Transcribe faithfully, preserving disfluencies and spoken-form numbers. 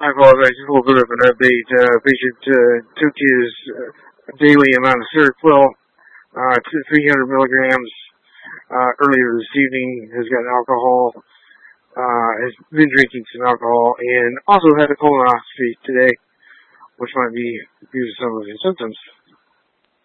I apologize. Just a little bit of an update. Uh, patient uh, took his uh, daily amount of Seroquel, uh, to three hundred milligrams uh, earlier this evening. Has got alcohol. Uh, has been drinking some alcohol, and also had a colonoscopy today, which might be due to some of his symptoms.